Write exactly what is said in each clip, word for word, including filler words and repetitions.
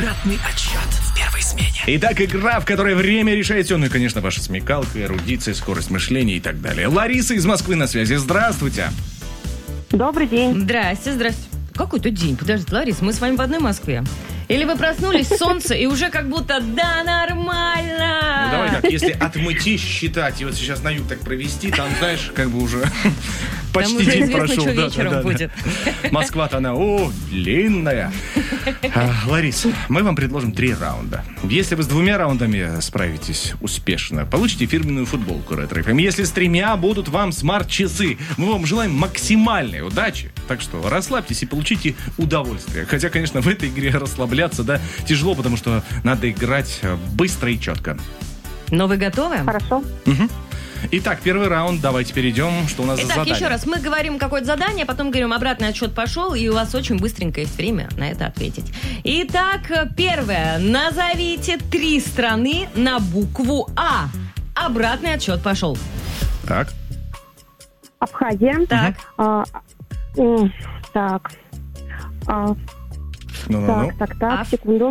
Обратный отсчет в первой смене. Итак, игра, в которой время решает все. Ну и, конечно, ваша смекалка, эрудиция, скорость мышления и так далее. Лариса из Москвы на связи. Здравствуйте. Добрый день. Здрасте, здрасте. Какой-то день. Подождите, Лариса, мы с вами в одной Москве. Или вы проснулись, солнце, и уже как будто да, нормально. Ну давай так, если от мытищ считать, и вот сейчас на юг так провести, там, знаешь, как бы уже почти там уже день известно, прошел. что Да, вечером да, да, будет. Да. Москва-то она, о, длинная. А, Лариса, мы вам предложим три раунда. Если вы с двумя раундами справитесь успешно, получите фирменную футболку Ретро эф эм. Если с тремя, будут вам смарт-часы. Мы вам желаем максимальной удачи. Так что расслабьтесь и получите удовольствие. Хотя, конечно, в этой игре расслабляться, да, тяжело, потому что надо играть быстро и четко. Но вы готовы? Хорошо. Угу. Итак, первый раунд, давайте перейдем. Что у нас Итак, за задание? еще раз, мы говорим какое-то задание, потом говорим, обратный отсчет пошел, и у вас очень быстренько есть время на это ответить. Итак, первое. Назовите три страны на букву А. Обратный отсчет пошел. Так. Абхазия. Так. А, м, так. А, Ну-ну-ну. так, так, так, А. секунду.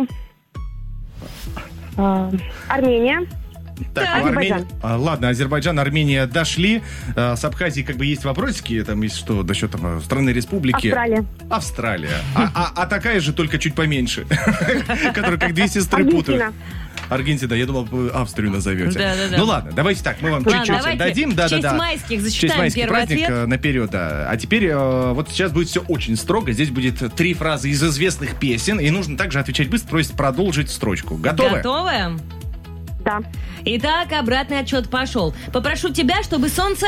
А, Армения. Так, Так. у Армении- Азербайджан. А, ладно, Азербайджан, Армения дошли. А, с Абхазией как бы есть вопросики. Там есть что, до счета там, страны республики. Австралия. Австралия. А, а- а такая же, только чуть поменьше. Которая как две сестры путают. Аргентина. Аргентина, я думал, вы Австрию назовете. Да-да-да. Ну ладно, давайте так, мы вам Ладно, чуть-чуть давайте дадим. Да, в честь да, да. майских В зачитаем честь майский первый праздник ответ. э, наперед, да. А теперь э, вот сейчас будет все очень строго. Здесь будет три фразы из известных песен. И нужно также отвечать быстро, то есть продолжить строчку. Готовы? Готовы? Да. Итак, обратный отсчет пошел. Попрошу тебя, чтобы солнце...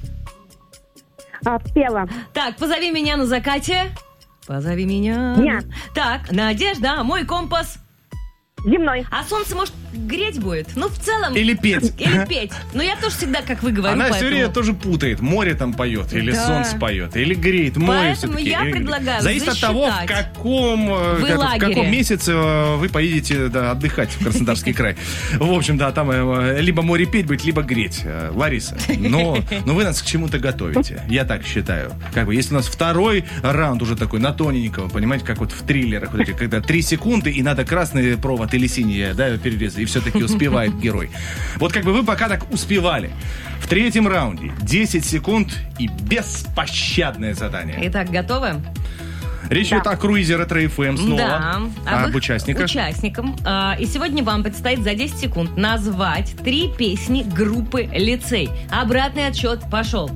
А, пела. Так, позови меня на закате. Позови меня. Дня. Так, Надежда, мой компас. Земной. А солнце, может, греть будет? Ну, в целом... Или петь. Или петь. Но я тоже всегда, как вы говорю, Она все поэтому... время тоже путает. Море там поет, или Да. солнце поет, или греет. Море Поэтому все-таки. я Или- предлагаю Зависит от того, в засчитать. каком, э, Вы как- в лагере. каком месяце э, вы поедете да, отдыхать в Краснодарский край. В общем, да, там э, либо море петь будет, либо греть. Э, Лариса, но, но вы нас к чему-то готовите. Я так считаю. Как бы, если у нас второй раунд уже такой на тоненького, понимаете, как вот в триллерах, вот эти, когда три секунды, и надо красный провод или синий, да, перерезать, и все-таки успевает герой. Вот как бы вы пока так успевали. В третьем раунде десять секунд и беспощадное задание. Итак, готовы? Речь Да. идет о круизе Ретро эф эм снова. Да. Об их участниках. Участникам. А, и сегодня вам предстоит за десять секунд назвать три песни группы «Лицей». Обратный отсчет пошел.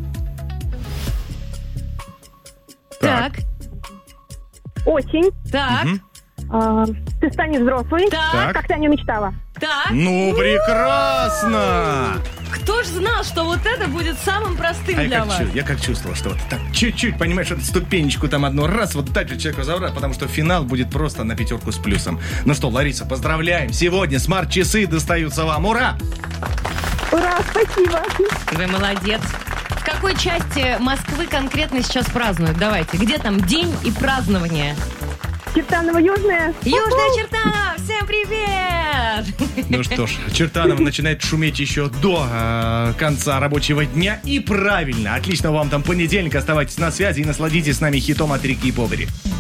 Так. Так. Осень. Так. Мгм. А, ты станешь взрослый. Так. Так. Как ты о нем мечтала. Так. Ну, прекрасно! Кто ж знал, что вот это будет самым простым А я для как, вас? чу- я как чувствовал, что вот так чуть-чуть, понимаешь, вот ступенечку там одну раз, вот так же человеку забрать, потому что финал будет просто на пятерку с плюсом. Ну что, Лариса, поздравляем! Сегодня смарт-часы достаются вам. Ура! Ура, спасибо. Вы молодец. В какой части Москвы конкретно сейчас празднуют? Давайте. Где там день и празднование? Чертаново-Южная. Южная черта! Всем привет! Ну что ж, Чертанов начинает шуметь еще до э, конца рабочего дня. И правильно, отличного вам там понедельника. Оставайтесь на связи и насладитесь с нами хитом от Рики и Повери.